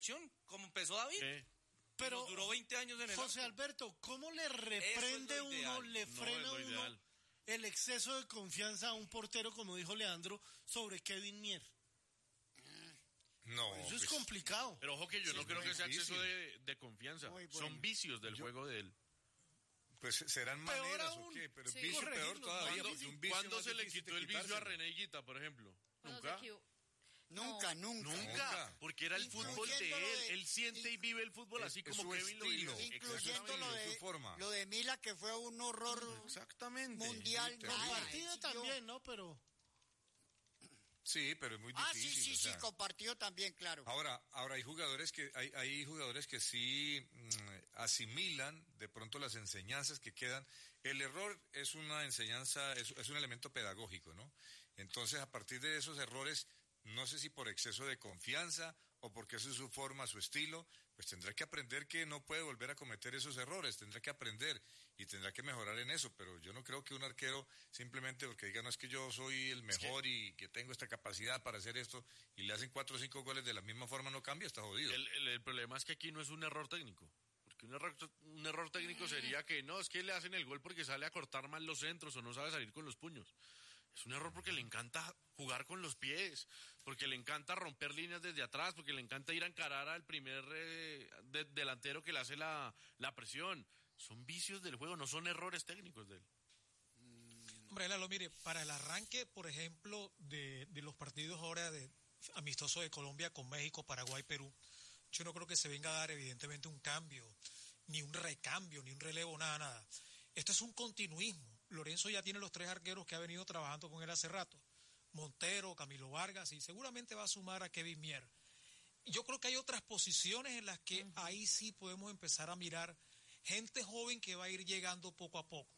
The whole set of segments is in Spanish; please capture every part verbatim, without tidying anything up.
como empezó David. ¿Qué? Pero duró veinte años en el José arco. Alberto, ¿cómo le reprende Eso es lo uno, ideal. le No, frena es lo uno ideal. el exceso de confianza a un portero, como dijo Leandro, sobre Kevin Mier? No, Eso es pues, complicado. Pero ojo que yo Sí, no es creo muy que sea difícil. exceso de, de confianza. Muy bueno. Son vicios del Yo- juego de él. pues serán Peor maneras aún. o qué, pero Sí, vicio peor corregirlo, todavía, ¿no? porque un vicio ¿Cuándo más se le difícil quitó de el vicio a quitárselo. René Higuita, por ejemplo? Cuando se ¿Nunca? equivo- Nunca, No. nunca. Nunca, Nunca. porque era el fútbol de Incluyendo lo él. de- Él siente y vive el fútbol Es- así es como su Kevin lo vive. estilo. Incluyendo lo Exactamente, de, su forma. lo de Mila, que fue un horror Exactamente. mundial. Sí, El Ay, partido sí, yo- también, ¿no? Pero Sí, pero es muy Ah, difícil. sí, sí, o sí, sea. compartido también, claro. Ahora, ahora hay jugadores que hay, hay jugadores que sí mm, asimilan de pronto las enseñanzas que quedan. El error es una enseñanza, es, es un elemento pedagógico, ¿no? Entonces, a partir de esos errores, no sé si por exceso de confianza o porque eso es su forma, su estilo, pues tendrá que aprender que no puede volver a cometer esos errores, tendrá que aprender y tendrá que mejorar en eso, pero yo no creo que un arquero simplemente porque diga, no, es que yo soy el mejor y que tengo esta capacidad para hacer esto y le hacen cuatro o cinco goles de la misma forma, no cambia, está jodido. El, el- el problema es que aquí no es un error técnico. Porque un error, un error técnico sería que no, es que le hacen el gol porque sale a cortar mal los centros o no sabe salir con los puños. Es un error porque le encanta jugar con los pies, porque le encanta romper líneas desde atrás, porque le encanta ir a encarar al primer eh, de- delantero que le hace la, la presión. Son vicios del juego, no son errores técnicos de él. Hombre, Lalo, mire, para el arranque, por ejemplo, de, de los partidos ahora de amistosos de Colombia con México, Paraguay, Perú, yo no creo que se venga a dar evidentemente un cambio, ni un recambio, ni un relevo, nada, nada. Esto es un continuismo. Lorenzo ya tiene los tres arqueros que ha venido trabajando con él hace rato. Montero, Camilo Vargas, y seguramente va a sumar a Kevin Mier. Yo creo que hay otras posiciones en las que uh-huh. ahí sí podemos empezar a mirar gente joven que va a ir llegando poco a poco.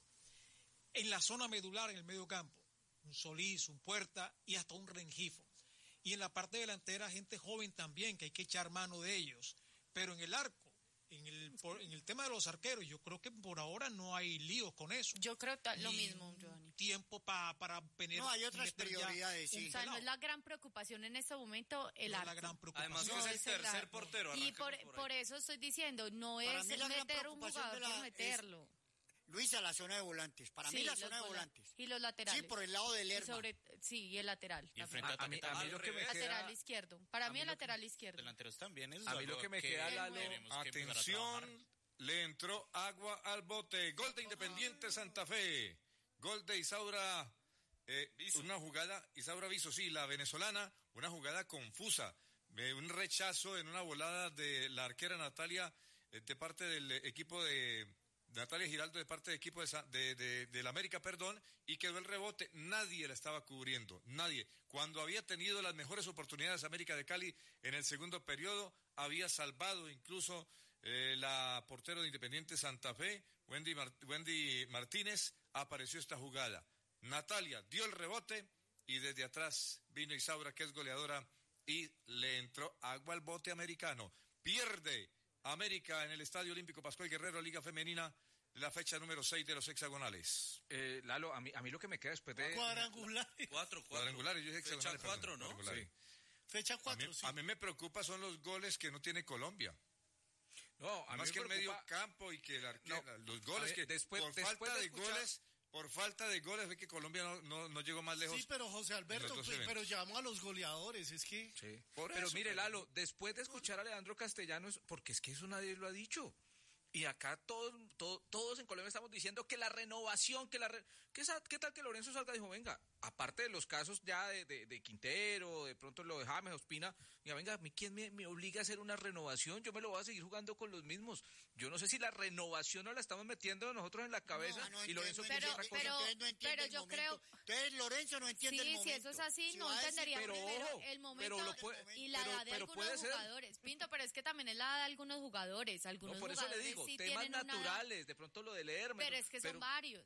En la zona medular, en el medio campo, un Solís, un Puerta y hasta un Rengifo. Y en la parte delantera, gente joven también, que hay que echar mano de ellos. Pero en el arco, en el, por, en el tema de los arqueros, yo creo que por ahora no hay líos con eso. Yo creo que lo mismo, Giovanni. Tiempo pa, para tener... No, hay otras prioridades, sí. O sea, no es la gran preocupación en este momento el no arco. Es la gran preocupación. Además, no que es el tercer arco. portero. Y por, por, por eso estoy diciendo, no Para es mí la gran meter un preocupación jugador de la- por meterlo. Luisa, la zona de volantes. Para Sí, mí la los zona de volan- volantes. Y los laterales. Sí, por el lado del Y Lerma. sobre, sí, y el lateral. Y el también. frente A- a mí- a mí lo que me queda- Lateral izquierdo. Para a mí mí el lo lateral izquierdo. Delanteros también. Eso es A mí algo lo que me que queda, Lalo, tenemos que empezar a Atención, trabajar. le entró agua al bote. Gol de Independiente Santa Fe. Gol de Isaura. Eh, una jugada, Isaura Viso, sí, la venezolana. Una jugada confusa. Eh, un rechazo en una volada de la arquera Natalia, eh, de parte del equipo de. Natalia Giraldo de parte del equipo de, Sa- de, de, del América, perdón, y quedó el rebote. Nadie la estaba cubriendo, nadie. Cuando había tenido las mejores oportunidades América de Cali en el segundo periodo, había salvado incluso eh, la portero de Independiente Santa Fe, Wendy, Mar- Wendy Martínez, apareció esta jugada. Natalia dio el rebote y desde atrás vino Isaura, que es goleadora, y le entró agua al bote americano. Pierde América en el Estadio Olímpico Pascual Guerrero, Liga Femenina, la fecha número seis de los hexagonales. Eh, Lalo, a mí, a mí lo que me queda después de... cuadrangulares. Cuatro, cuatro. Cuadrangulares, yo dije Fecha hexagonales. cuatro, perdón, ¿no? cuadrangulares. Sí. Fecha A mí, cuatro, sí. a mí me preocupa son los goles que no tiene Colombia. No, a mí Más me que el preocupa- medio campo y que el arquero, No, los a goles ver, que después- por después falta de de, escuchar- goles, por falta de goles ve que Colombia no, no, no llegó más lejos. Sí, pero José Alberto, en los dos pues, pero eventos. llamamos a los goleadores, es que... Sí. Por Pero eso, mire, pero- Lalo, después de escuchar a Leandro Castellanos, porque es que eso nadie lo ha dicho. Y acá todos, todos, todos en Colombia estamos diciendo que la renovación, que la re... ¿Qué, sa- ¿Qué tal que Lorenzo salga y dijo, venga, aparte de los casos ya de, de, de Quintero, de pronto lo de James, Ospina, diga, venga, ¿a mí quién me, me obliga a hacer una renovación? Yo me lo voy a seguir jugando con los mismos. Yo no sé si la renovación no la estamos metiendo nosotros en la cabeza No, no y Lorenzo entiendo, quiere Pero- otra cosa. pero- Entonces no entiende pero el yo momento. creo- Entonces Lorenzo no entiende el Sí, momento. si eso es así, Si no va a decir- entendería pero primero ojo, el momento pero lo puede- y la pero- edad de pero algunos puede ser. jugadores. Pinto, pero es que también es la edad de algunos jugadores. Algunos No, por eso le jugadores digo, sí temas tienen una edad, naturales, de pronto lo del Hermes. pero es que son varios.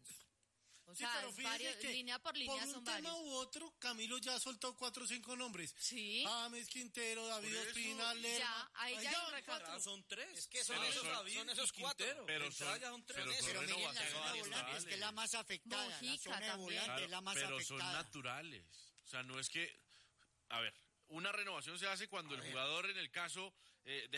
O Sí, sea, pero fíjese varios, que línea por línea por un son tema varios. u otro, Camilo ya soltó cuatro o cinco nombres. Sí. James, Quintero, David Por eso, Ospina, Lerma. ya, ahí ya hay un van recuadro. cuatro. Ah, son tres. Es que son Pero esos- David son esos y Quintero. cuatro. Pero De entrada son- ya son tres. pero son Pero miren la renovaciones zona de volantes, naturales. que es la más afectada. Mojica la zona de también. volantes Claro, es la más pero afectada. son naturales. O sea, no es que... A ver, una renovación se hace cuando A el ver. jugador, en el caso eh,